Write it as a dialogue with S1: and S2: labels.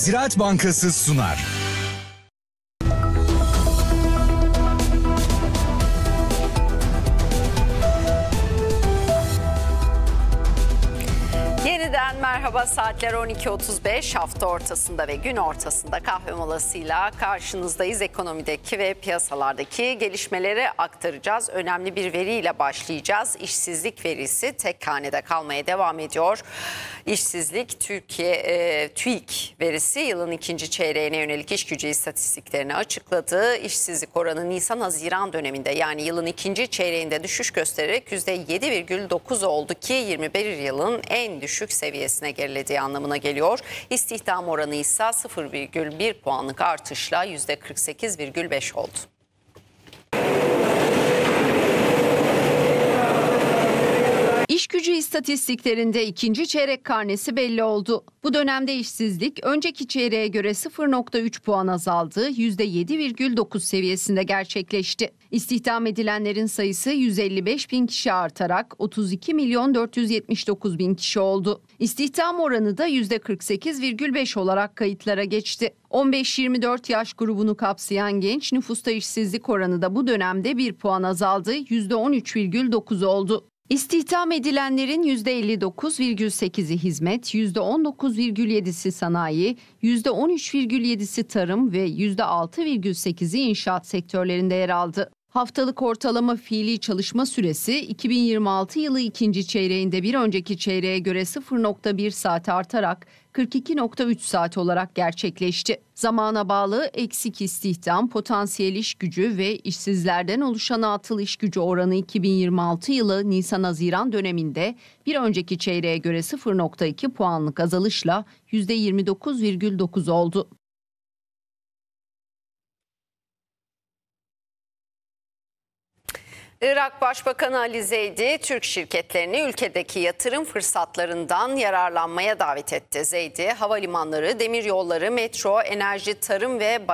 S1: Ziraat Bankası sunar.
S2: Yeniden merhaba, saatler 12.35, hafta ortasında ve gün ortasında kahve molasıyla karşınızdayız. Ekonomideki ve piyasalardaki gelişmeleri aktaracağız. Önemli bir veriyle başlayacağız. İşsizlik verisi tek hanede kalmaya devam ediyor. İşsizlik TÜİK verisi yılın ikinci çeyreğine yönelik iş gücü istatistiklerini açıkladı. İşsizlik oranı Nisan-Haziran döneminde, yani yılın ikinci çeyreğinde düşüş göstererek %7,9 oldu ki 21 yılın en düşük seviyesine gerilediği anlamına geliyor. İstihdam oranı ise 0,1 puanlık artışla %48,5 oldu. İş gücü istatistiklerinde ikinci çeyrek karnesi belli oldu. Bu dönemde işsizlik önceki çeyreğe göre 0,3 puan azaldı, %7,9 seviyesinde gerçekleşti. İstihdam edilenlerin sayısı 155 bin kişi artarak 32 milyon 479 bin kişi oldu. İstihdam oranı da %48,5 olarak kayıtlara geçti. 15-24 yaş grubunu kapsayan genç nüfusta işsizlik oranı da bu dönemde 1 puan azaldı, %13,9 oldu. İstihdam edilenlerin %59,8'i hizmet, %19,7'si sanayi, %13,7'si tarım ve %6,8'i inşaat sektörlerinde yer aldı. Haftalık ortalama fiili çalışma süresi 2026 yılı ikinci çeyreğinde bir önceki çeyreğe göre 0,1 saat artarak 42,3 saat olarak gerçekleşti. Zamana bağlı eksik istihdam, potansiyel iş gücü ve işsizlerden oluşan atıl iş gücü oranı 2026 yılı Nisan-Haziran döneminde bir önceki çeyreğe göre 0,2 puanlık azalışla %29,9 oldu. Irak Başbakanı Ali Zeydi, Türk şirketlerini ülkedeki yatırım fırsatlarından yararlanmaya davet etti. Zeydi, havalimanları, demiryolları, metro, enerji, tarım ve